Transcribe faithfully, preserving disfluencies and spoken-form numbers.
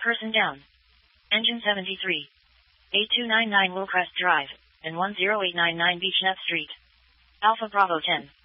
Person down. Engine seventy-three. eight two nine nine Willcrest Drive, and one zero eight nine nine Beechnet Street. Alpha Bravo ten.